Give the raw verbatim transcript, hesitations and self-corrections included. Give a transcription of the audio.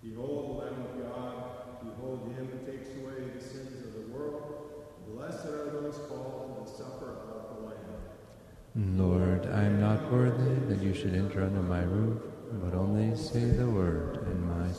Behold the Lamb of God. Behold him who takes away the sins of the world. Blessed are those called to the supper of the Lamb. Lord, I am not worthy that you should enter under my roof, but only say the word, and my